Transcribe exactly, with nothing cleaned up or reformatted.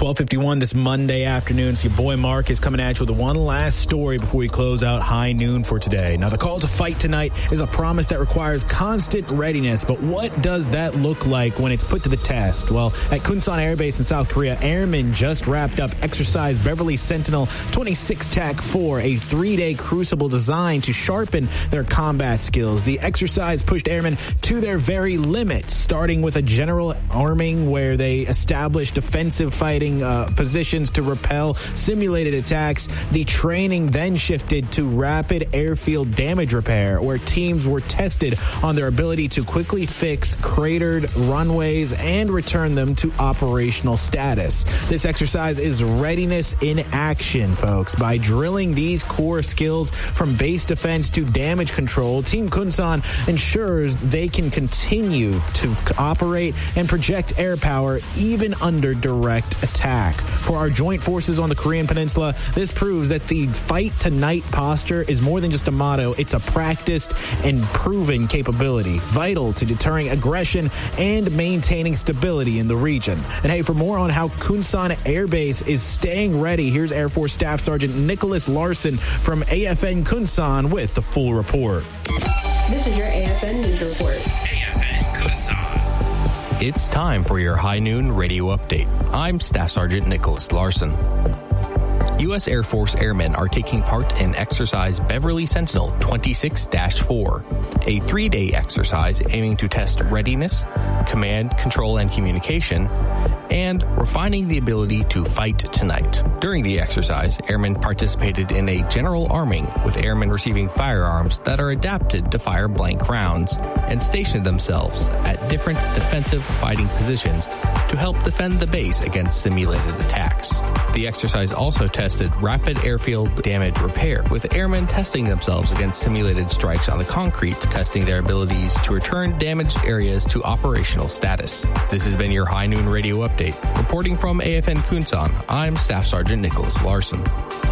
twelve fifty-one this Monday afternoon. So your boy Mark is coming at you with one last story before we close out high noon for today. Now, the call to fight tonight is a promise that requires constant readiness. But what does that look like when it's put to the test? Well, at Kunsan Air Base in South Korea, airmen just wrapped up Exercise Beverly Sentinel twenty-six T A C four, a three-day crucible designed to sharpen their combat skills. The exercise pushed airmen to their very limits, starting with a general arming where they established defensive fighting uh, positions to repel simulated attacks. The training then shifted to rapid airfield damage repair, where teams were tested on their ability to quickly fix cratered runways and return them to operational status. This exercise is readiness in action, folks. By drilling these core skills from base defense to damage control, Team Kunsan ensures they can continue to operate and project air power even under direct attack. For our joint forces on the Korean Peninsula, this proves that the fight tonight posture is more than just a motto. It's a practiced and proven capability, vital to deterring aggression and maintaining stability in the region. And hey, for more on how Kunsan Air Base is staying ready, here's Air Force Staff Sergeant Nicholas Larson from A F N Kunsan with the full report. This is your A F N News Report. A F N Kunsan. It's time for your High Noon Radio Update. I'm Staff Sergeant Nicholas Larson. U S Air Force airmen are taking part in Exercise Beverly Sentinel twenty-six dash four, a three-day exercise aiming to test readiness, command, control, and communication, and refining the ability to fight tonight. During the exercise, airmen participated in a general arming, with airmen receiving firearms that are adapted to fire blank rounds and stationed themselves at different defensive fighting positions to help defend the base against simulated attacks. The exercise also tested rapid airfield damage repair, with airmen testing themselves against simulated strikes on the concrete, testing their abilities to return damaged areas to operational status. This has been your High Noon Radio Update. Reporting from A F N Kunsan, I'm Staff Sergeant Nicholas Larson.